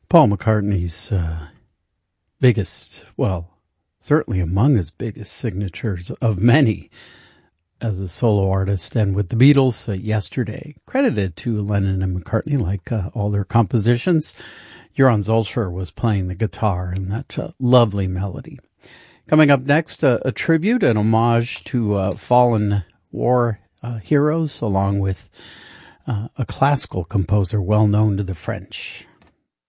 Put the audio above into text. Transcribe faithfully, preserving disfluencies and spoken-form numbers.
Paul McCartney's uh, biggest, well, certainly among his biggest signatures of many as a solo artist, and with the Beatles, uh, Yesterday, credited to Lennon and McCartney like uh, all their compositions. Joran Zolcher was playing the guitar in that uh, lovely melody. Coming up next, uh, a tribute, an homage to uh, fallen war uh, heroes, along with uh, a classical composer well known to the French.